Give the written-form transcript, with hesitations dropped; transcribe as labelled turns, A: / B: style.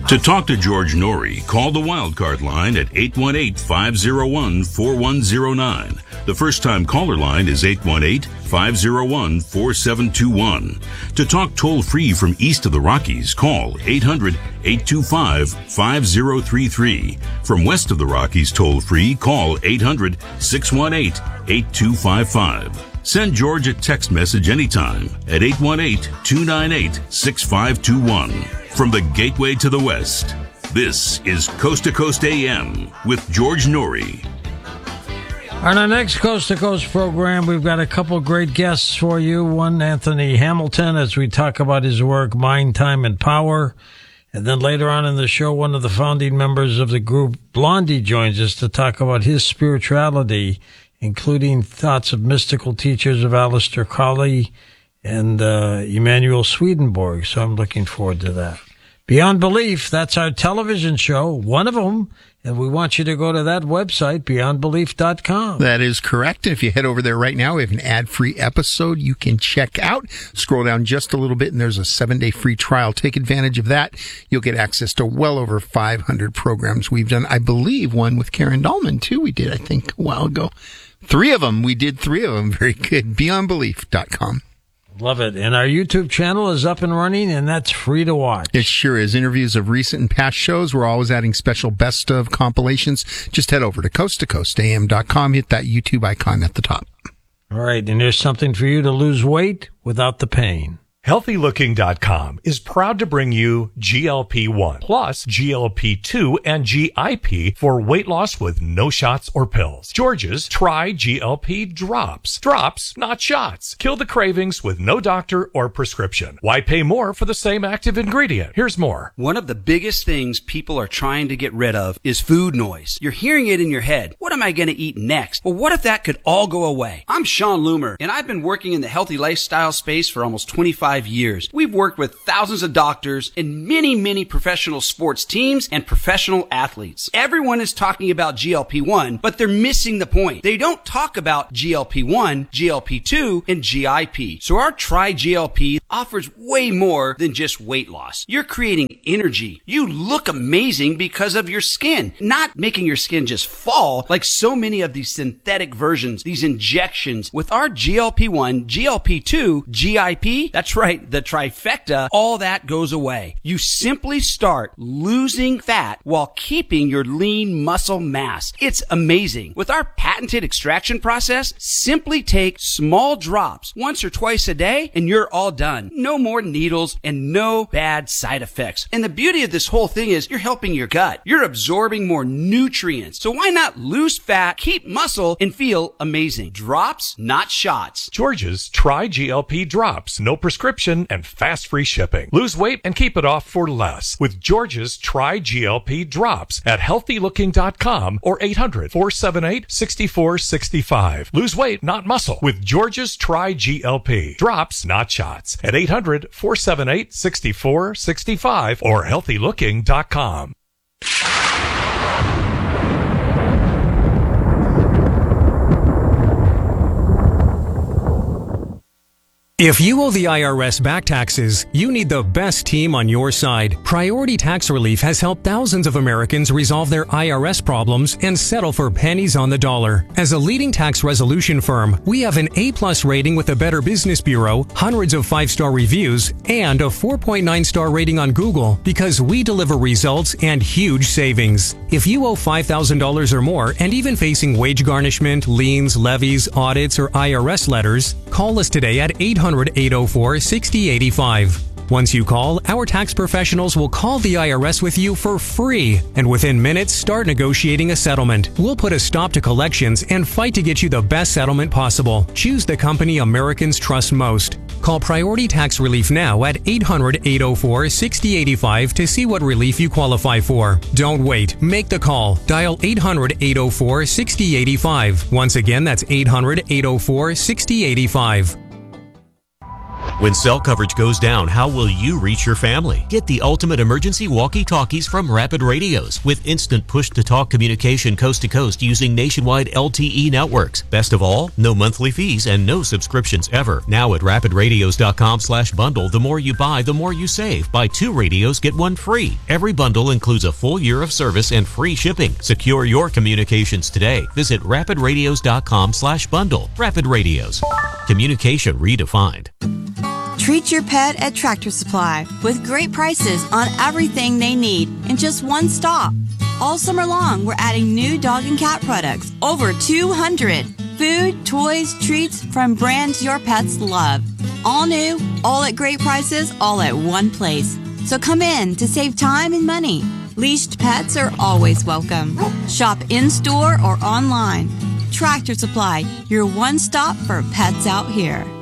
A: To talk to George Norrie, call the Wildcard line at 818-501-4109. The first-time caller line is 818-501-4721. To talk toll-free from east of the Rockies, call 800-825-5033. From west of the Rockies toll-free, call 800-618-8255. Send George a text message anytime at 818-298-6521. From the Gateway to the West, this is Coast to Coast AM with George Norrie.
B: On our next Coast to Coast program, we've got a couple great guests for you. One, Anthony Hamilton, as we talk about his work, Mind, Time, and Power. And then later on in the show, one of the founding members of the group, Blondie, joins us to talk about his spirituality, including thoughts of mystical teachers of Aleister Crowley and Emanuel Swedenborg. So I'm looking forward to that. Beyond Belief, that's our television show, one of them, and we want you to go to that website, beyondbelief.com.
C: That is correct. If you head over there right now, we have an ad-free episode you can check out. Scroll down just a little bit, and there's a 7-day free trial. Take advantage of that. You'll get access to well over 500 programs we've done. I believe one with Karen Dahlman, too, we did, I think, a while ago. 3 of them. We did 3 of them. Very good. Beyondbelief.com.
B: Love it. And our YouTube channel is up and running, and that's free to watch.
C: It sure is. Interviews of recent and past shows. We're always adding special best of compilations. Just head over to coasttocoastam.com. Hit that YouTube icon at the top.
B: All right. And there's something for you to lose weight without the pain.
D: HealthyLooking.com is proud to bring you GLP-1 plus GLP-2 and GIP for weight loss with no shots or pills. George's Try GLP Drops. Drops, not shots. Kill the cravings with no doctor or prescription. Why pay more for the same active ingredient? Here's more.
E: One of the biggest things people are trying to get rid of is food noise. You're hearing it in your head. What am I going to eat next? Well, what if that could all go away? I'm Sean Loomer, and I've been working in the healthy lifestyle space for almost 25 years. We've worked with thousands of doctors and many professional sports teams and professional athletes. Everyone is talking about GLP-1, but they're missing the point. They don't talk about GLP-1, GLP-2, and GIP. So our Try GLP offers way more than just weight loss. You're creating energy. You look amazing because of your skin, not making your skin just fall like so many of these synthetic versions, these injections. With our GLP-1, GLP-2, GIP, that's right, the trifecta, all that goes away. You simply start losing fat while keeping your lean muscle mass. It's amazing. With our patented extraction process, simply take small drops once or twice a day and you're all done. No more needles and no bad side effects. And the beauty of this whole thing is you're helping your gut. You're absorbing more nutrients. So why not lose fat, keep muscle, and feel amazing? Drops, not shots.
D: George's Try GLP Drops. No prescription and fast free shipping. Lose weight and keep it off for less with George's Try GLP Drops at healthylooking.com or 800-478-6465. Lose weight, not muscle with George's Try GLP Drops, not shots at 800-478-6465 or healthylooking.com.
F: If you owe the IRS back taxes, you need the best team on your side. Priority Tax Relief has helped thousands of Americans resolve their IRS problems and settle for pennies on the dollar. As a leading tax resolution firm, we have an A+ rating with the Better Business Bureau, hundreds of 5-star reviews, and a 4.9-star rating on Google because we deliver results and huge savings. If you owe $5,000 or more and even facing wage garnishment, liens, levies, audits, or IRS letters, call us today at 800-804-6085. Once you call, our tax professionals will call the IRS with you for free, and within minutes start negotiating a settlement. We'll put a stop to collections and fight to get you the best settlement possible. Choose the company Americans trust most. Call Priority Tax Relief now at 800-804-6085 to see what relief you qualify for. Don't wait. Make the call. Dial 800-804-6085. Once again, that's 800-804-6085.
G: When cell coverage goes down, how will you reach your family? Get the ultimate emergency walkie-talkies from Rapid Radios with instant push-to-talk communication coast to coast using nationwide LTE networks. Best of all, no monthly fees and no subscriptions ever. Now at rapidradios.com/bundle, the more you buy, the more you save. Buy 2 radios, get 1 free. Every bundle includes a full year of service and free shipping. Secure your communications today. Visit rapidradios.com/bundle. Rapid Radios. Communication redefined.
H: Treat your pet at Tractor Supply with great prices on everything they need in just one stop. All summer long, we're adding new dog and cat products, over 200. Food, toys, treats from brands your pets love. All new, all at great prices, all at one place. So come in to save time and money. Leashed pets are always welcome. Shop in-store or online. Tractor Supply, your one stop for pets out here.